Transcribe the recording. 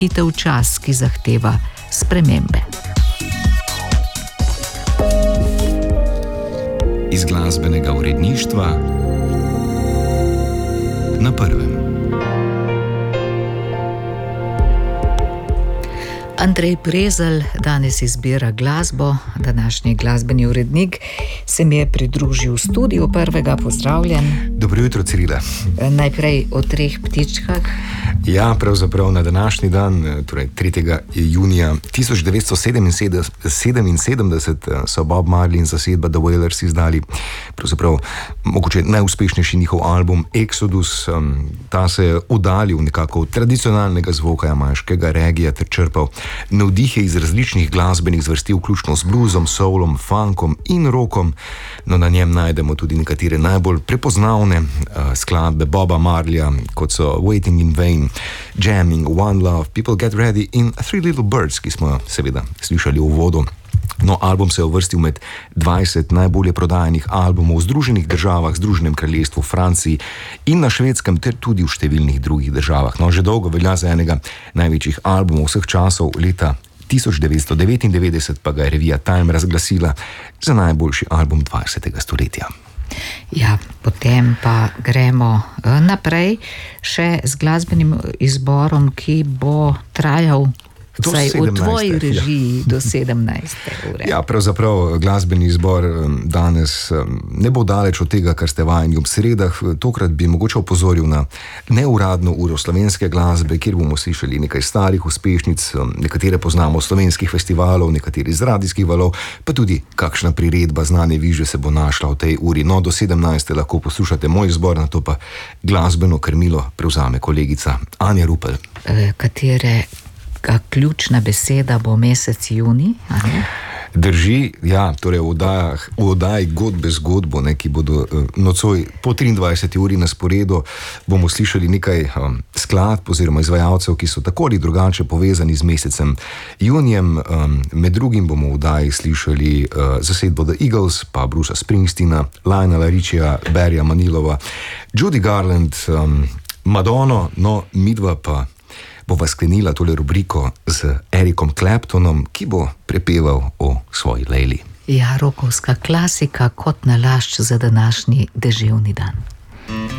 hitev čas, ki zahteva spremembe. Iz glasbenega uredništva na prvem. Andrej Prezelj danes izbira glasbo, današnji glasbeni urednik se mi je pridružil v studiu prvega. Pozdravljen. Dobro jutro, Cirila. Najprej o treh ptičkah. Ja, pravzaprav na današnji dan, torej 3. junija 1977, so Bob Marley in zasedba The Wailers izdali pravzaprav mogoče najuspešnejši njihov album Exodus. Ta se je udalil nekako od tradicionalnega zvoka jamaškega regija ter črpal navdihe iz različnih glasbenih zvrsti, vključno z bluesom, soulom, funkom in rockom. No, na njem najdemo tudi nekatere najbolj prepoznavne skladbe Boba Marleya, kot so Waiting in Vain, Jamming, One Love, People Get Ready in Three Little Birds, ki smo seveda slišali v uvodu. No, album se je uvrstil med 20 najbolje prodajanih albumov v Združenih državah, Združenem kraljestvu, Franciji in na Švedskem ter tudi v številnih drugih državah. No, že dolgo velja za enega največjih albumov vseh časov, leta 1999 pa ga je revija Time razglasila za najboljši album 20. stoletja. Ja, potem pa gremo naprej še z glasbenim izborom, ki bo trajal vsaj v tvoji režiji do 17. ure. Ja, pravzaprav glasbeni izbor danes ne bo daleč od tega, kar ste vajeni ob sredah. Tokrat bi mogoče opozoril na neuradno uro slovenske glasbe, kjer bomo slišali nekaj starih uspešnic, nekatere poznamo slovenskih festivalov, nekateri z radijskih valov, pa tudi kakšna priredba znane viže se bo našla v tej uri. No, do 17. lahko poslušate moj izbor, na to pa glasbeno krmilo prevzame kolegica Anja Rupel. Ključna beseda bo mesec junij, ali? Drži, ja, torej v oddaji Godbe zgodbo, ki bodo nocoj po 23. uri na sporedu, bomo slišali nekaj skladb oziroma izvajalcev, ki so tako ali drugače povezani z mesecem junijem. Med drugim bomo v oddaji slišali zasedbo The Eagles, pa Brucea Springsteena, Lionela Richieja, Barryja Manilova, Judy Garland, Madonno, no, midva pa bova sklenila tole rubriko z Ericom Claptonom, ki bo prepeval o svoji Leili. Ja, rokovska klasika kot nalašč za današnji deževni dan.